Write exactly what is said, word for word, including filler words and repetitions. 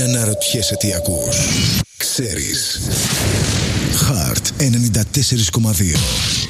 αναρωτιέσαι τι ακούς. Ξέρεις. Heart ενενήντα τέσσερα κόμμα δύο.